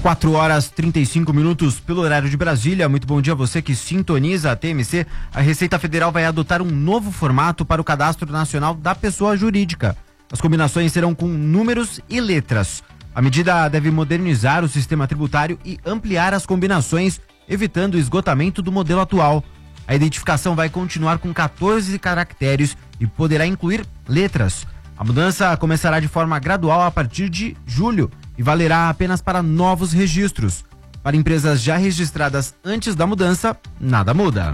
4h35 pelo horário de Brasília. Muito bom dia a você que sintoniza a TMC. A Receita Federal vai adotar um novo formato para o Cadastro Nacional da Pessoa Jurídica. As combinações serão com números e letras. A medida deve modernizar o sistema tributário e ampliar as combinações, evitando o esgotamento do modelo atual. A identificação vai continuar com 14 caracteres e poderá incluir letras. A mudança começará de forma gradual a partir de julho e valerá apenas para novos registros. Para empresas já registradas antes da mudança, nada muda.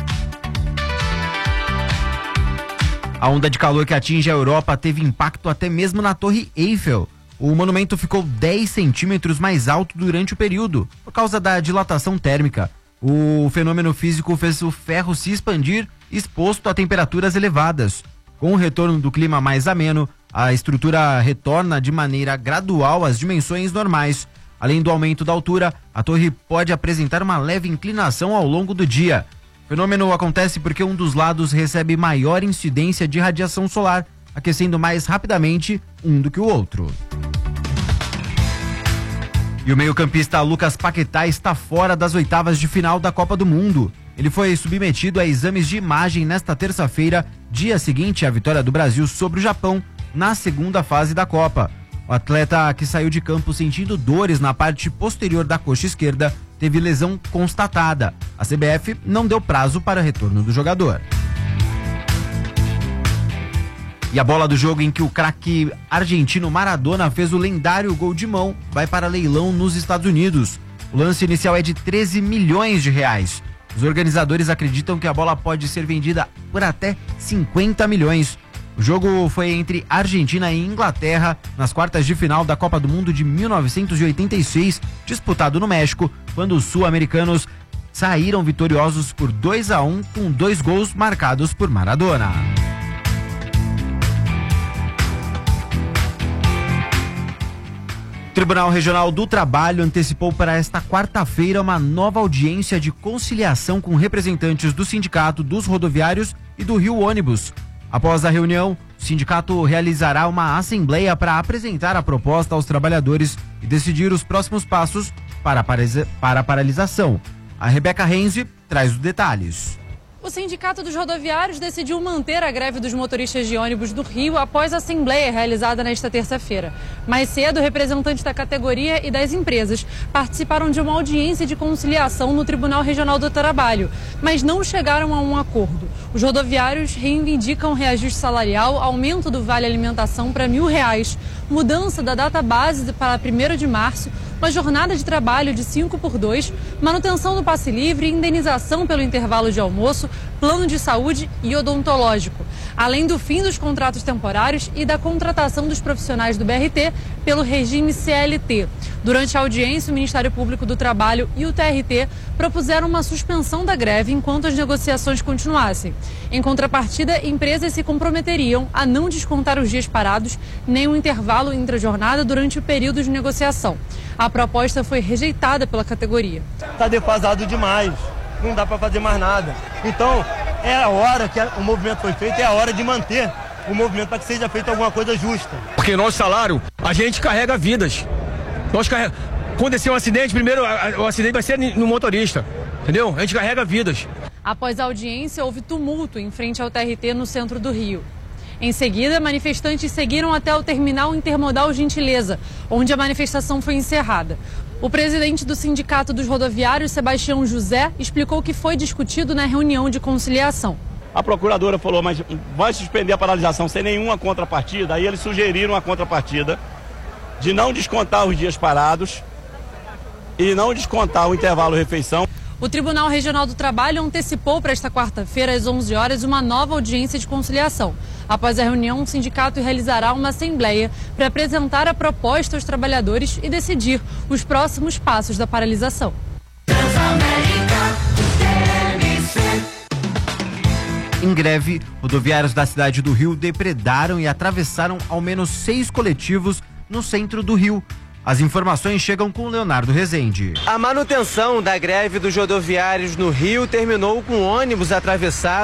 A onda de calor que atinge a Europa teve impacto até mesmo na Torre Eiffel. O monumento ficou 10 centímetros mais alto durante o período, por causa da dilatação térmica. O fenômeno físico fez o ferro se expandir, exposto a temperaturas elevadas. Com o retorno do clima mais ameno, a estrutura retorna de maneira gradual às dimensões normais. Além do aumento da altura, a torre pode apresentar uma leve inclinação ao longo do dia. O fenômeno acontece porque um dos lados recebe maior incidência de radiação solar, aquecendo mais rapidamente um do que o outro. E o meio-campista Lucas Paquetá está fora das oitavas de final da Copa do Mundo. Ele foi submetido a exames de imagem nesta terça-feira, dia seguinte à vitória do Brasil sobre o Japão, na segunda fase da Copa. O atleta, que saiu de campo sentindo dores na parte posterior da coxa esquerda, teve lesão constatada. A CBF não deu prazo para o retorno do jogador. E a bola do jogo em que o craque argentino Maradona fez o lendário gol de mão vai para leilão nos Estados Unidos. O lance inicial é de 13 milhões de reais. Os organizadores acreditam que a bola pode ser vendida por até 50 milhões. O jogo foi entre Argentina e Inglaterra nas quartas de final da Copa do Mundo de 1986, disputado no México, quando os sul-americanos saíram vitoriosos por 2-1 com 2 gols marcados por Maradona. O Tribunal Regional do Trabalho antecipou para esta quarta-feira uma nova audiência de conciliação com representantes do Sindicato dos Rodoviários e do Rio Ônibus. Após a reunião, o sindicato realizará uma assembleia para apresentar a proposta aos trabalhadores e decidir os próximos passos para a paralisação. A Rebeca Renzi traz os detalhes. O Sindicato dos Rodoviários decidiu manter a greve dos motoristas de ônibus do Rio após a assembleia realizada nesta terça-feira. Mais cedo, representantes da categoria e das empresas participaram de uma audiência de conciliação no Tribunal Regional do Trabalho, mas não chegaram a um acordo. Os rodoviários reivindicam reajuste salarial, aumento do vale alimentação para R$1.000, mudança da data base para 1º de março, uma jornada de trabalho de 5x2, manutenção do passe livre, indenização pelo intervalo de almoço, plano de saúde e odontológico, além do fim dos contratos temporários e da contratação dos profissionais do BRT pelo regime CLT. Durante a audiência, o Ministério Público do Trabalho e o TRT propuseram uma suspensão da greve enquanto as negociações continuassem. Em contrapartida, empresas se comprometeriam a não descontar os dias parados nem o intervalo intra-jornada durante o período de negociação. A proposta foi rejeitada pela categoria. Está defasado demais, não dá para fazer mais nada. Então, é a hora que o movimento foi feito, é a hora de manter o movimento para que seja feita alguma coisa justa. Porque nosso salário, a gente carrega vidas. Acontecer um acidente, primeiro o acidente vai ser no motorista, entendeu? A gente carrega vidas. Após a audiência, houve tumulto em frente ao TRT no centro do Rio. Em seguida, manifestantes seguiram até o terminal intermodal Gentileza, onde a manifestação foi encerrada. O presidente do Sindicato dos Rodoviários, Sebastião José, explicou o que foi discutido na reunião de conciliação. A procuradora falou, mas vai suspender a paralisação sem nenhuma contrapartida. Aí eles sugeriram a contrapartida de não descontar os dias parados e não descontar o intervalo refeição. O Tribunal Regional do Trabalho antecipou para esta quarta-feira, às 11 horas, uma nova audiência de conciliação. Após a reunião, o sindicato realizará uma assembleia para apresentar a proposta aos trabalhadores e decidir os próximos passos da paralisação. Em greve, rodoviários da cidade do Rio depredaram e atravessaram ao menos 6 coletivos no centro do Rio. As informações chegam com Leonardo Rezende. A manutenção da greve dos rodoviários no Rio terminou com ônibus atravessados